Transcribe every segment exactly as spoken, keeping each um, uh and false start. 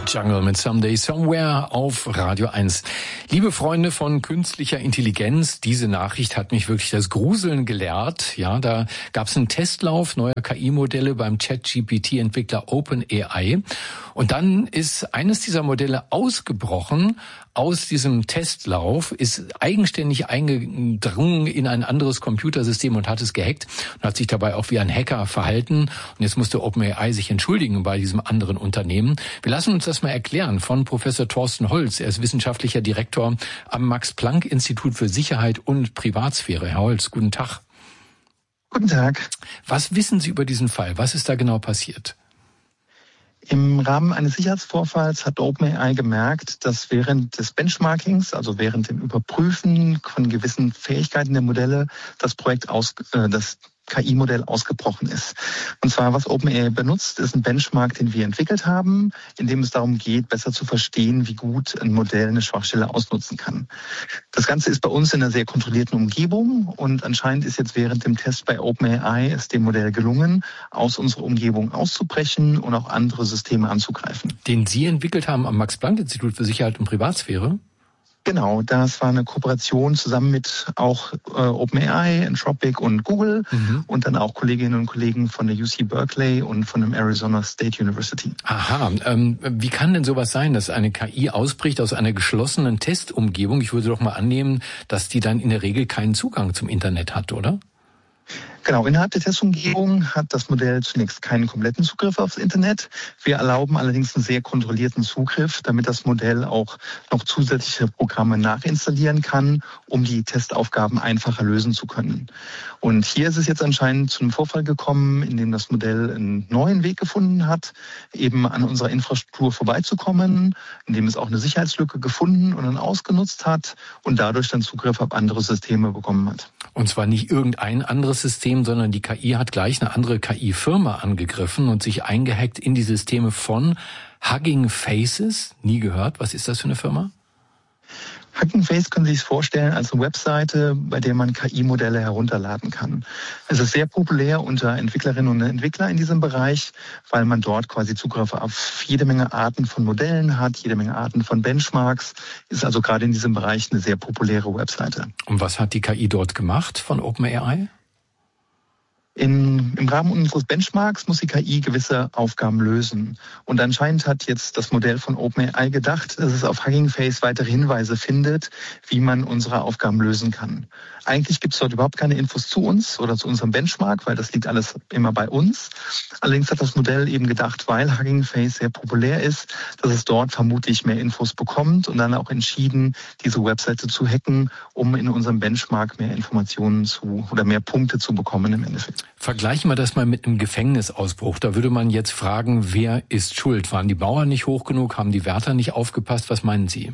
Jungle mit Someday Somewhere auf Radio eins. Liebe Freunde von künstlicher Intelligenz, diese Nachricht hat mich wirklich das Gruseln gelehrt. Ja, da gab es einen Testlauf neuer K I-Modelle beim Chat-G P T-Entwickler OpenAI. Und dann ist eines dieser Modelle ausgebrochen aus diesem Testlauf, ist eigenständig eingedrungen in ein anderes Computersystem und hat es gehackt und hat sich dabei auch wie ein Hacker verhalten. Und jetzt musste OpenAI sich entschuldigen bei diesem anderen Unternehmen. Wir lassen uns das mal erklären von Professor Thorsten Holz. Er ist wissenschaftlicher Direktor am Max-Planck-Institut für Sicherheit und Privatsphäre. Herr Holz, guten Tag. Guten Tag. Was wissen Sie über diesen Fall? Was ist da genau passiert? Im Rahmen eines Sicherheitsvorfalls hat OpenAI gemerkt, dass während des Benchmarkings, also während dem Überprüfen von gewissen Fähigkeiten der Modelle, das Projekt aus, äh, das K I-Modell ausgebrochen ist. Und zwar, was OpenAI benutzt, ist ein Benchmark, den wir entwickelt haben, in dem es darum geht, besser zu verstehen, wie gut ein Modell eine Schwachstelle ausnutzen kann. Das Ganze ist bei uns in einer sehr kontrollierten Umgebung und anscheinend ist jetzt während dem Test bei OpenAI es dem Modell gelungen, aus unserer Umgebung auszubrechen und auch andere Systeme anzugreifen. Den Sie entwickelt haben am Max-Planck-Institut für Sicherheit und Privatsphäre? Genau, das war eine Kooperation zusammen mit auch äh, OpenAI, Anthropic und Google mhm. und dann auch Kolleginnen und Kollegen von der U C Berkeley und von dem Arizona State University. Aha, ähm, wie kann denn sowas sein, dass eine K I ausbricht aus einer geschlossenen Testumgebung? Ich würde doch mal annehmen, dass die dann in der Regel keinen Zugang zum Internet hat, oder? Genau, innerhalb der Testumgebung hat das Modell zunächst keinen kompletten Zugriff aufs Internet. Wir erlauben allerdings einen sehr kontrollierten Zugriff, damit das Modell auch noch zusätzliche Programme nachinstallieren kann, um die Testaufgaben einfacher lösen zu können. Und hier ist es jetzt anscheinend zu einem Vorfall gekommen, in dem das Modell einen neuen Weg gefunden hat, eben an unserer Infrastruktur vorbeizukommen, in dem es auch eine Sicherheitslücke gefunden und dann ausgenutzt hat und dadurch dann Zugriff auf andere Systeme bekommen hat. Und zwar nicht irgendein anderes System, sondern die K I hat gleich eine andere K I-Firma angegriffen und sich eingehackt in die Systeme von Hugging Faces. Nie gehört. Was ist das für eine Firma? Hugging Face können Sie sich vorstellen als eine Webseite, bei der man K I-Modelle herunterladen kann. Es ist sehr populär unter Entwicklerinnen und Entwicklern in diesem Bereich, weil man dort quasi Zugriff auf jede Menge Arten von Modellen hat, jede Menge Arten von Benchmarks. Ist also gerade in diesem Bereich eine sehr populäre Webseite. Und was hat die K I dort gemacht von OpenAI? In, Im Rahmen unseres Benchmarks muss die K I gewisse Aufgaben lösen. Und anscheinend hat jetzt das Modell von OpenAI gedacht, dass es auf Hugging Face weitere Hinweise findet, wie man unsere Aufgaben lösen kann. Eigentlich gibt es dort überhaupt keine Infos zu uns oder zu unserem Benchmark, weil das liegt alles immer bei uns. Allerdings hat das Modell eben gedacht, weil Hugging Face sehr populär ist, dass es dort vermutlich mehr Infos bekommt und dann auch entschieden, diese Webseite zu hacken, um in unserem Benchmark mehr Informationen zu oder mehr Punkte zu bekommen im Endeffekt. Vergleichen wir das mal mit einem Gefängnisausbruch. Da würde man jetzt fragen, wer ist schuld? Waren die Bauern nicht hoch genug? Haben die Wärter nicht aufgepasst? Was meinen Sie?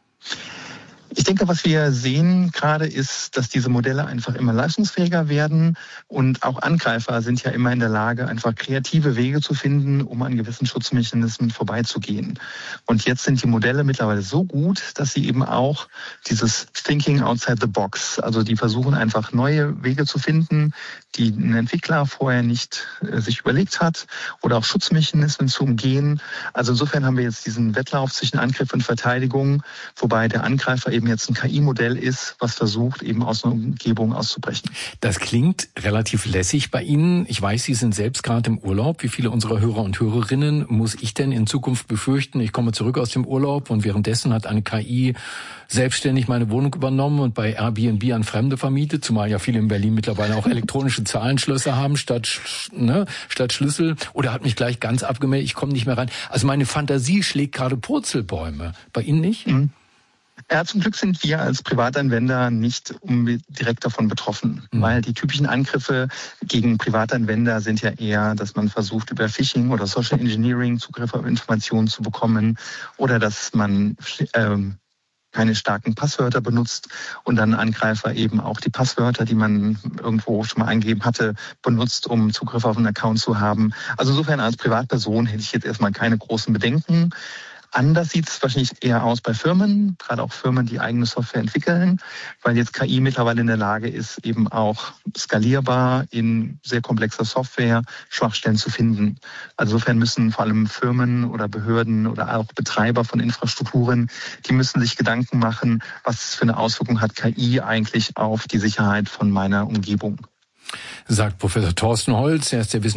Ich denke, was wir sehen gerade ist, dass diese Modelle einfach immer leistungsfähiger werden und auch Angreifer sind ja immer in der Lage, einfach kreative Wege zu finden, um an gewissen Schutzmechanismen vorbeizugehen. Und jetzt sind die Modelle mittlerweile so gut, dass sie eben auch dieses Thinking outside the box, also die versuchen einfach neue Wege zu finden, die ein Entwickler vorher nicht äh, sich überlegt hat oder auch Schutzmechanismen zu umgehen. Also insofern haben wir jetzt diesen Wettlauf zwischen Angriff und Verteidigung, wobei der Angreifer eben jetzt ein K I-Modell ist, was versucht, eben aus einer Umgebung auszubrechen. Das klingt relativ lässig bei Ihnen. Ich weiß, Sie sind selbst gerade im Urlaub. Wie viele unserer Hörer und Hörerinnen muss ich denn in Zukunft befürchten? Ich komme zurück aus dem Urlaub und währenddessen hat eine K I selbstständig meine Wohnung übernommen und bei Airbnb an Fremde vermietet, zumal ja viele in Berlin mittlerweile auch elektronische Zahlenschlösser haben statt, ne, statt Schlüssel, oder hat mich gleich ganz abgemeldet, ich komme nicht mehr rein. Also meine Fantasie schlägt gerade Purzelbäume. Bei Ihnen nicht? Mhm. Ja, zum Glück sind wir als Privatanwender nicht direkt davon betroffen, mhm. weil die typischen Angriffe gegen Privatanwender sind ja eher, dass man versucht, über Phishing oder Social Engineering Zugriff auf Informationen zu bekommen oder dass man ähm, keine starken Passwörter benutzt und dann Angreifer eben auch die Passwörter, die man irgendwo schon mal eingegeben hatte, benutzt, um Zugriff auf einen Account zu haben. Also insofern als Privatperson hätte ich jetzt erstmal keine großen Bedenken. Anders sieht es wahrscheinlich eher aus bei Firmen, gerade auch Firmen, die eigene Software entwickeln, weil jetzt K I mittlerweile in der Lage ist, eben auch skalierbar in sehr komplexer Software Schwachstellen zu finden. Also insofern müssen vor allem Firmen oder Behörden oder auch Betreiber von Infrastrukturen, die müssen sich Gedanken machen, was für eine Auswirkung hat K I eigentlich auf die Sicherheit von meiner Umgebung. Sagt Professor Thorsten Holz, er ist der